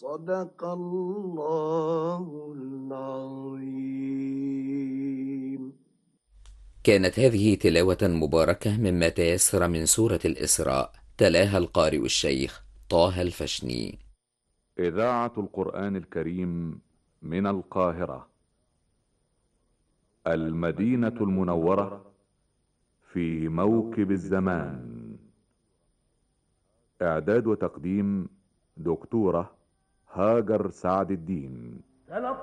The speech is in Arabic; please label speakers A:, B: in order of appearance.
A: صدق الله العظيم.
B: كانت هذه تلاوة مباركة مما تيسر من سورة الإسراء، تلاها القارئ الشيخ طه الفشني.
C: إذاعة القرآن الكريم من القاهرة، المدينة المنورة، في موكب الزمان. إعداد وتقديم دكتورة هاجر سعد الدين.